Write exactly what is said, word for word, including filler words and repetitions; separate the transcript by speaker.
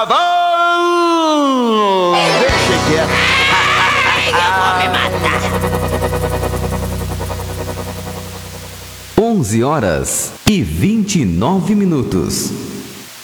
Speaker 1: Vão! Deixa quieto.
Speaker 2: Eu vou me matar.
Speaker 3: onze horas e vinte e nove minutos.